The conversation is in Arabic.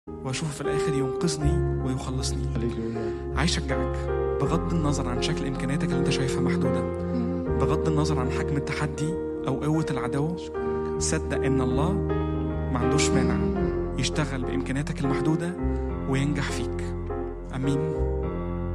وأشوفه في الآخر ينقذني ويخلصني. عايز أشجعك بغض النظر عن شكل إمكانياتك اللي أنت شايفها محدودة، بغض النظر عن حجم التحدي أو قوة العدو، صدق إن الله ما عندوش مانع يشتغل بإمكانياتك المحدودة وينجح فيك. أمين.